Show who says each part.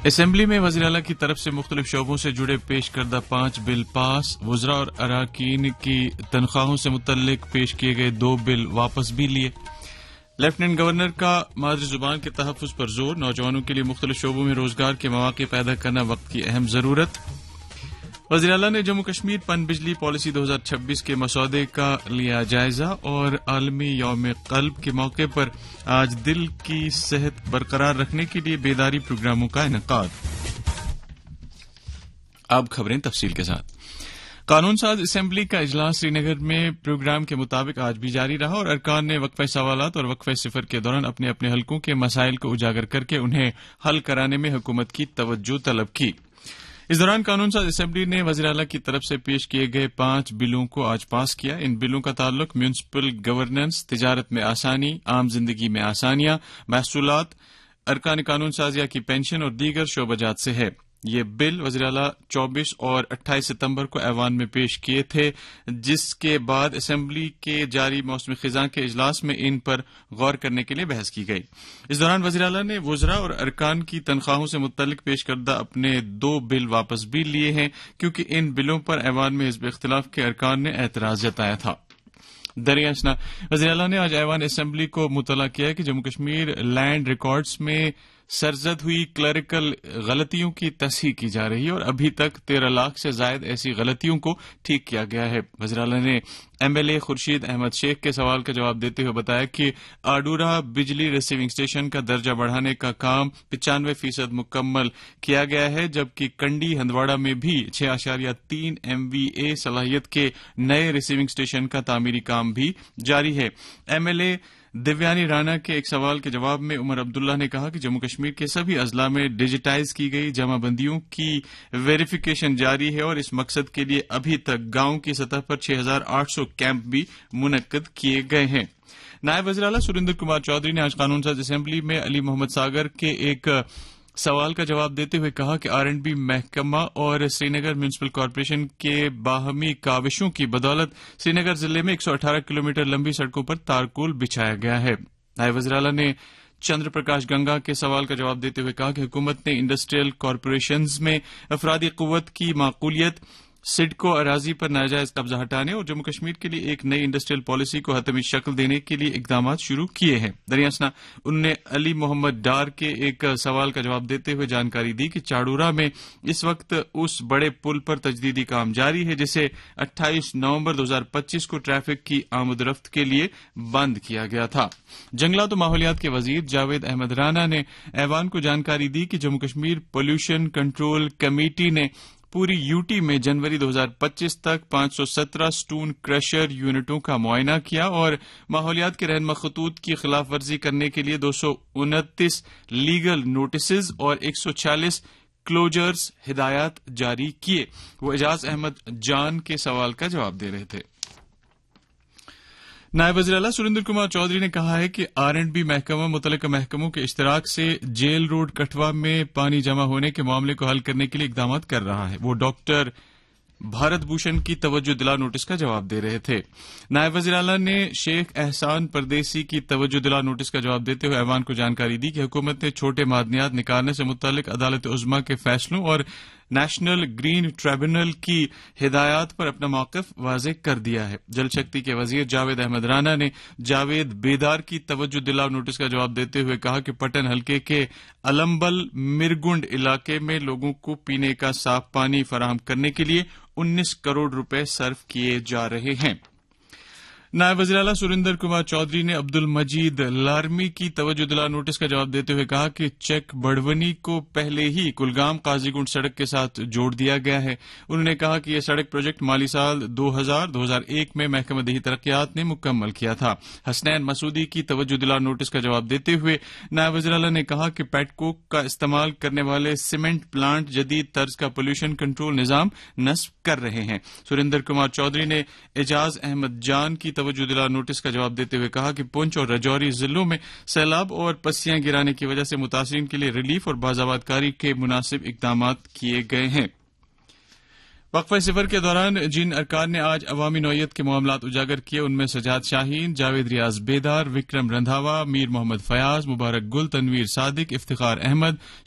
Speaker 1: Assembly میں وزیر اعلیٰ کی طرف سے مختلف شعبوں سے جڑے پیش کردہ 5 بل پاس، وزراء اور اراکین کی تنخواہوں سے متعلق پیش کیے گئے 2 بل واپس بھی لیے۔ لیفٹیننٹ گورنر کا مادری زبان کے تحفظ پر زور، نوجوانوں کے لیے مختلف شعبوں میں روزگار کے مواقع پیدا کرنا وقت کی اہم ضرورت۔ وزیر اعلیٰ نے جموں کشمیر پن بجلی پالیسی 2026 کے مسودے کا لیا جائزہ، اور عالمی یوم قلب کے موقع پر آج دل کی صحت برقرار رکھنے کے لیے بیداری پروگراموں کا انعقاد۔ اب خبریں تفصیل کے ساتھ۔ قانون ساز اسمبلی کا اجلاس سری نگر میں پروگرام کے مطابق آج بھی جاری رہا، اور ارکان نے وقفہ سوالات اور وقفہ صفر کے دوران اپنے اپنے حلقوں کے مسائل کو اجاگر کر کے انہیں حل کرانے میں حکومت کی توجہ طلب کی۔ اس دوران قانون ساز اسمبلی نے وزیر اعلیٰ کی طرف سے پیش کیے گئے 5 بلوں کو آج پاس کیا۔ ان بلوں کا تعلق میونسپل گورننس، تجارت میں آسانی، عام زندگی میں آسانیاں، محصولات، ارکان قانون سازیہ کی پینشن اور دیگر شعبہ جات سے ہے۔ یہ بل وزیر اعلیٰ 24 اور 28 ستمبر کو ایوان میں پیش کیے تھے، جس کے بعد اسمبلی کے جاری موسم خزاں کے اجلاس میں ان پر غور کرنے کے لیے بحث کی گئی۔ اس دوران وزیر اعلیٰ نے وزراء اور ارکان کی تنخواہوں سے متعلق پیش کردہ اپنے 2 بل واپس بھی لیے ہیں، کیونکہ ان بلوں پر ایوان میں حزب اختلاف کے ارکان نے اعتراض جتایا تھا۔ دریاسنا وزیر اعلیٰ نے آج ایوان اسمبلی کو مطلع کیا کہ جموں کشمیر لینڈ ریکارڈز میں سرزد ہوئی کلریکل غلطیوں کی تصحیح کی جا رہی ہے، اور ابھی تک 13 لاکھ سے زائد ایسی غلطیوں کو ٹھیک کیا گیا ہے۔ وزیر اعلیٰ نے M L A Khurshid Ahmad شیخ کے سوال کا جواب دیتے ہوئے بتایا کہ آڈورہ بجلی ریسیونگ اسٹیشن کا درجہ بڑھانے کا کام 95% مکمل کیا گیا ہے، جبکہ کنڈی ہندواڑہ میں بھی 6.3 MVA صلاحیت کے نئے ریسیونگ اسٹیشن کا تعمیری کام بھی جاری ہے۔ M L A Devyani Rana کے ایک سوال کے جواب میں عمر عبداللہ نے کہا کہ جموں کشمیر کے سبھی اضلاع میں ڈیجیٹائز کی گئی جمع بندیوں کی ویریفیکیشن جاری ہے، اور اس مقصد کے لیے ابھی تک گاؤں کی سطح پر 6800 کیمپ بھی منعقد کیے گئے ہیں۔ نائب وزیر اعلیٰ سریندر کمار چودھری نے آج قانون ساز اسمبلی میں علی محمد ساگر کے ایک سوال کا جواب دیتے ہوئے کہا کہ R&B محکمہ اور سری نگر میونسپل کارپوریشن کے باہمی کاوشوں کی بدولت سری نگر ضلع میں 118 کلومیٹر لمبی سڑکوں پر تارکول بچھایا گیا ہے۔ نائب وزیر اعلیٰ نے چندر پرکاش گنگا کے سوال کا جواب دیتے ہوئے کہا کہ حکومت نے انڈسٹریل کارپوریشنز میں افرادی قوت کی معقولیت، سڈکو اراضی پر ناجائز قبضہ ہٹانے اور جموں کشمیر کے لیے ایک نئی انڈسٹریل پالیسی کو حتمی شکل دینے کے لیے اقدامات شروع کیے ہیں۔ دریاسنا انہوں نے علی محمد ڈار کے ایک سوال کا جواب دیتے ہوئے جانکاری دی کہ چاڑورہ میں اس وقت اس بڑے پل پر تجدیدی کام جاری ہے جسے 28 نومبر 2025 کو ٹریفک کی آمد رفت کے لیے بند کیا گیا تھا۔ جنگلات و ماحولیات کے وزیر جاوید احمد رانا نے ایوان کو جانکاری دی کہ Jammu Kashmir pollution control committee نے پوری یوٹی میں جنوری 2025 تک 517 سٹون کریشر یونٹوں کا معائنہ کیا، اور ماحولیات کے رہنما خطوط کی خلاف ورزی کرنے کے لیے 229 لیگل نوٹسز اور 146 کلوجرز ہدایات جاری کیے۔ وہ اعجاز احمد جان کے سوال کا جواب دے رہے تھے۔ نائب وزیر اعلیٰ سریندر کمار چودھری نے کہا ہے کہ R&B محکمہ متعلقہ محکموں کے اشتراک سے جیل روڈ کٹھوا میں پانی جمع ہونے کے معاملے کو حل کرنے کے لیے اقدامات کر رہا ہے۔ وہ ڈاکٹر بھارت بھوشن کی توجہ دلا نوٹس کا جواب دے رہے تھے۔ نائب وزیر اعلیٰ نے شیخ احسان پردیسی کی توجہ دلا نوٹس کا جواب دیتے ہوئے ایوان کو جانکاری دی کہ حکومت نے چھوٹے معدنیات نکالنے سے متعلق عدالت عظمیٰ کے فیصلوں اور نیشنل گرین ٹریبونل کی ہدایات پر اپنا موقف واضح کر دیا ہے۔ جل شکتی کے وزیر جاوید احمد رانا نے جاوید بیدار کی توجہ دلا نوٹس کا جواب دیتے ہوئے کہا کہ پٹن حلقے کے المبل مرگنڈ علاقے میں لوگوں کو پینے کا صاف پانی فراہم کرنے کے لیے 19 کروڑ روپے صرف کیے جا رہے ہیں۔ نائب وزیر اعلیٰ سریندر کمار چودھری نے عبد المجید لارمی کی توجہ دلا نوٹس کا جواب دیتے ہوئے کہا کہ چیک بڑونی کو پہلے ہی کلگام قاضی گنڈ سڑک کے ساتھ جوڑ دیا گیا ہے۔ انہوں نے کہا کہ یہ سڑک پروجیکٹ مالی سال 2000-2001 میں محکمہ دیہی ترقیات نے مکمل کیا تھا۔ حسنین مسعودی کی توجہ دلا نوٹس کا جواب دیتے ہوئے نائب وزیر اعلیٰ نے کہا کہ پیٹ کوک کا استعمال کرنے والے سیمنٹ پلانٹ جدید طرز کا پولوشن کنٹرول نظام نصب کر رہے ہیں۔ سریندر کمار چودھری نے اعجاز احمد جان کی توجہ دلا نوٹس کا جواب دیتے ہوئے کہا کہ پونچھ اور رجوری ضلعوں میں سیلاب اور پسیاں گرانے کی وجہ سے متاثرین کے لیے ریلیف اور بازآباد کاری کے مناسب اقدامات کیے گئے ہیں۔ وقفہ صفر کے دوران جن ارکان نے آج عوامی نوعیت کے معاملات اجاگر کیے ان میں سجاد شاہین، جاوید ریاض بیدار، وکرم رندھاوا، میر محمد فیاض، مبارک گل، تنویر صادق، افتخار احمد،